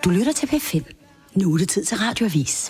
Du lytter til P5. Nu er det tid til Radioavis.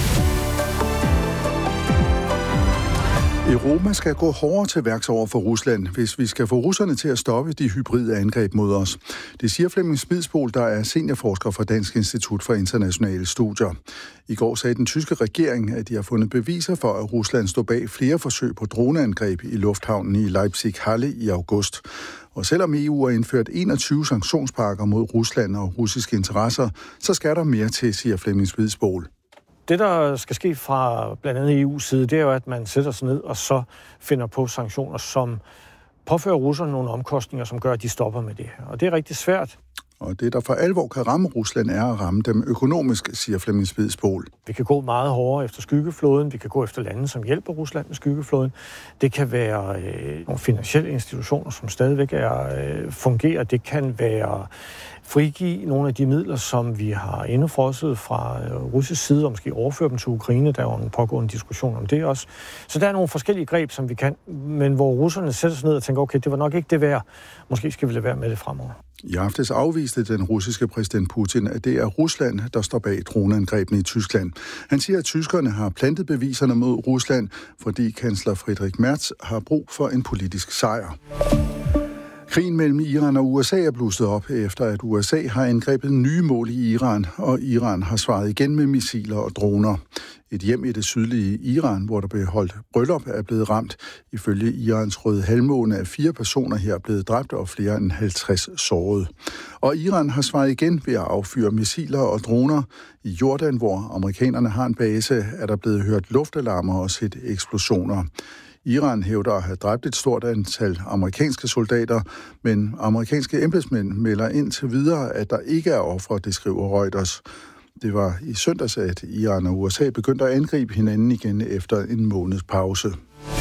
Europa skal gå hårdere til værks over for Rusland, hvis vi skal få russerne til at stoppe de hybride angreb mod os. Det siger Flemming Spidsbol, der er seniorforsker fra Dansk Institut for Internationale Studier. I går sagde den tyske regering, at de har fundet beviser for, at Rusland stod bag flere forsøg på droneangreb i lufthavnen i Leipzig-Halle i august. Og selvom EU har indført 21 sanktionspakker mod Rusland og russiske interesser, så skal der mere til, siger Flemming Spidsbol. Det, der skal ske fra blandt andet EU's side, det er jo, at man sætter sig ned og så finder på sanktioner, som påfører russerne nogle omkostninger, som gør, at de stopper med det her. Og det er rigtig svært. Og det, der for alvor kan ramme Rusland, er at ramme dem økonomisk, siger Flemming Spidsbol. Vi kan gå meget hårdere efter skyggeflåden. Vi kan gå efter lande, som hjælper Rusland med skyggeflåden. Det kan være nogle finansielle institutioner, som stadigvæk fungerer. Det kan være frigive nogle af de midler, som vi har indefrosset fra russisk side, og måske overføre dem til Ukraine. Der er jo en pågående diskussion om det også. Så der er nogle forskellige greb, som vi kan, men hvor russerne sætter sig ned og tænker, okay, det var nok ikke det værd. Måske skal vi lade være med det fremover. I aftes afviste den russiske præsident Putin, at det er Rusland, der står bag droneangrebene i Tyskland. Han siger, at tyskerne har plantet beviserne mod Rusland, fordi kansler Friedrich Merz har brug for en politisk sejr. Krigen mellem Iran og USA er blusset op, efter at USA har angrebet nye mål i Iran, og Iran har svaret igen med missiler og droner. Et hjem i det sydlige Iran, hvor der blev holdt bryllup, er blevet ramt. Ifølge Irans Røde Halvmåne er 4 personer her blevet dræbt og flere end 50 såret. Og Iran har svaret igen ved at affyre missiler og droner. I Jordan, hvor amerikanerne har en base, er der blevet hørt luftalarmer og set eksplosioner. Iran hævder at have dræbt et stort antal amerikanske soldater, men amerikanske embedsmænd melder indtil videre, at der ikke er ofre, det skriver Reuters. Det var i søndags, at Iran og USA begyndte at angribe hinanden igen efter en måneds pause.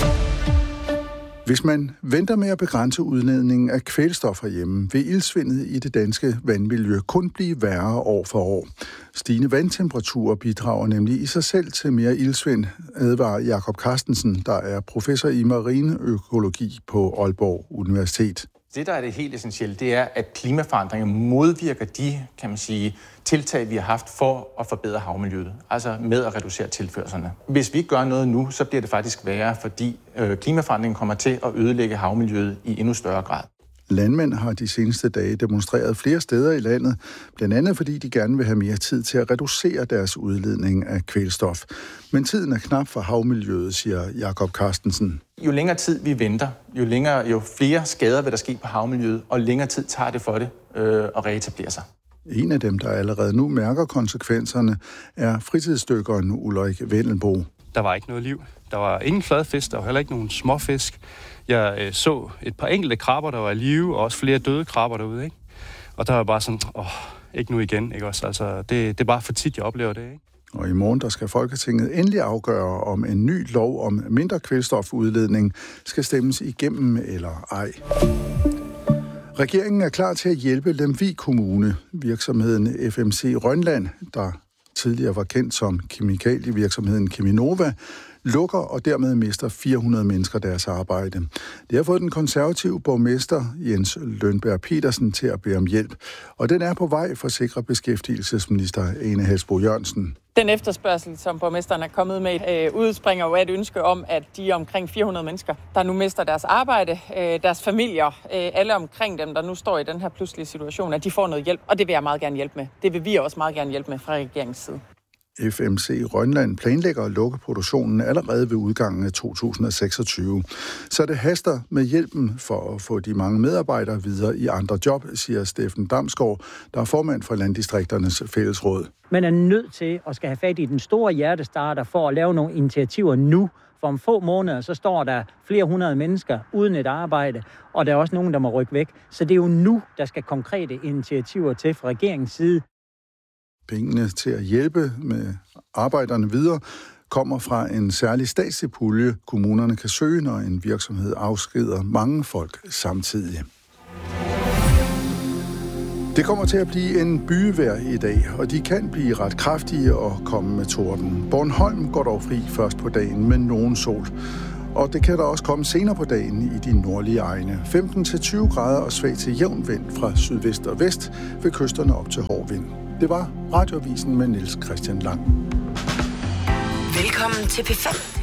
Hvis man venter med at begrænse udledningen af kvælstof herhjemme, vil iltsvindet i det danske vandmiljø kun blive værre år for år. Stigende vandtemperaturer bidrager nemlig i sig selv til mere iltsvind, advarer Jakob Carstensen, der er professor i marineøkologi på Aalborg Universitet. Det, der er det helt essentielle, det er, at klimaforandringer modvirker de, kan man sige, tiltag, vi har haft for at forbedre havmiljøet, altså med at reducere tilførslerne. Hvis vi ikke gør noget nu, så bliver det faktisk værre, fordi klimaforandringen kommer til at ødelægge havmiljøet i endnu større grad. Landmænd har de seneste dage demonstreret flere steder i landet, blandt andet fordi de gerne vil have mere tid til at reducere deres udledning af kvælstof. Men tiden er knap for havmiljøet, siger Jakob Carstensen. Jo længere tid vi venter, jo flere skader vil der ske på havmiljøet, og længere tid tager det for det at reetablere sig. En af dem, der allerede nu mærker konsekvenserne, er fritidsdykkeren Ulrik Vendelbo. Der var ikke noget liv. Der var ingen fladfisk, der var heller ikke nogen småfisk. Jeg så et par enkelte krabber, der var i live, og også flere døde krabber derude, ikke? Og der var bare sådan, ikke nu igen, ikke også? Altså, det er bare for tit, jeg oplever det, ikke? Og i morgen, der skal Folketinget endelig afgøre, om en ny lov om mindre kvælstofudledning skal stemmes igennem eller ej. Regeringen er klar til at hjælpe Lemvig Kommune. Virksomheden FMC Rønland, der tidligere var kendt som kemikalievirksomheden Cheminova, lukker og dermed mister 400 mennesker deres arbejde. Det har fået den konservative borgmester Jens Lønberg Petersen til at bede om hjælp, og den er på vej, forsikrer beskæftigelsesminister Ane Halsboe-Jørgensen. Den efterspørgsel, som borgmesteren er kommet med, udspringer jo af et ønske om, at de omkring 400 mennesker, der nu mister deres arbejde, deres familier, alle omkring dem, der nu står i den her pludselige situation, at de får noget hjælp, og det vil jeg meget gerne hjælpe med. Det vil vi også meget gerne hjælpe med fra regeringens side. FMC Rønland planlægger at lukke produktionen allerede ved udgangen af 2026. Så det haster med hjælpen for at få de mange medarbejdere videre i andre job, siger Steffen Damsgaard, der er formand for Landdistrikternes Fællesråd. Man er nødt til at skal have fat i den store hjertestarter for at lave nogle initiativer nu. For om få måneder, så står der flere hundrede mennesker uden et arbejde, og der er også nogen, der må rykke væk. Så det er jo nu, der skal konkrete initiativer til fra regeringens side. Pengene til at hjælpe med arbejderne videre kommer fra en særlig statslig pulje, kommunerne kan søge, når en virksomhed afskeder mange folk samtidig. Det kommer til at blive en byvejr i dag, og de kan blive ret kraftige og komme med torden. Bornholm går dog fri først på dagen med nogen sol. Og det kan der også komme senere på dagen i de nordlige egne. 15-20 grader og svag til jævn vind fra sydvest og vest ved kysterne op til hård vind. Det var Radioavisen med Niels Christian Lang. Velkommen til P5.